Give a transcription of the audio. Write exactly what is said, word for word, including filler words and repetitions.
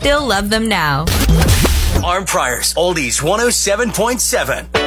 they'll love them now. Arm Priors, Oldies one oh seven point seven.